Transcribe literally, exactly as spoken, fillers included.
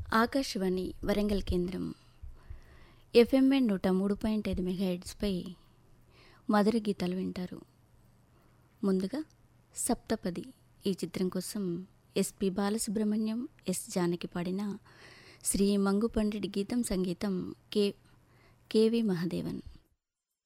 ఆకాశవాణి వరంగల్ కేంద్రం ఎఫ్ఎంఎన్ నూట మూడు పాయింట్ ఐదు మెగాహెర్ట్జ్పై మధుర గీతాలు వింటారు. ముందుగా సప్తపది ఈ చిత్రం కోసం ఎస్పి బాలసుబ్రహ్మణ్యం, ఎస్ జానకి పాడిన శ్రీ మంగు పండిట్ గీతం, సంగీతం కె కేవి మహాదేవన్.